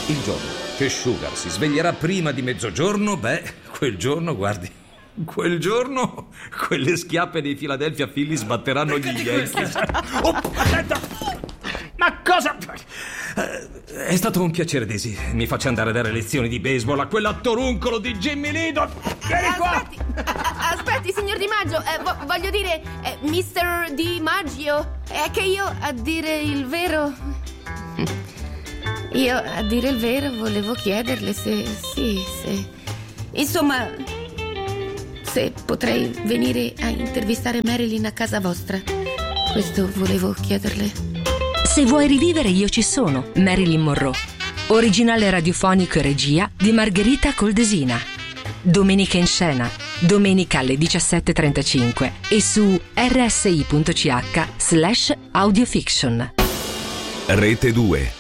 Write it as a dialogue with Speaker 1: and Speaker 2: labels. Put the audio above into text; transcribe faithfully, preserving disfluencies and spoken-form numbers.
Speaker 1: Il giorno che Sugar si sveglierà prima di mezzogiorno, beh, quel giorno, guardi, quel giorno quelle schiappe dei Philadelphia Phillies batteranno gli Yankees. Oh, attenta! Ma cosa? È stato un piacere, Daisy. Mi faccia andare a dare lezioni di baseball a quell'attoruncolo di Jimmy Lidon. Vieni qua!
Speaker 2: Aspetti, aspetti, signor Di Maggio. Eh, vo- voglio dire, eh, mister Di Maggio. È che io, a dire il vero... Io, a dire il vero, volevo chiederle se... Sì, se... Insomma... se potrei venire a intervistare Marilyn a casa vostra. Questo volevo chiederle.
Speaker 3: Se vuoi rivivere Io ci sono, Marilyn Monroe. Originale radiofonico e regia di Margherita Coldesina. Domenica in scena, domenica alle diciassette e trentacinque e su rsi punto c h slash audiofiction.
Speaker 4: Rete due.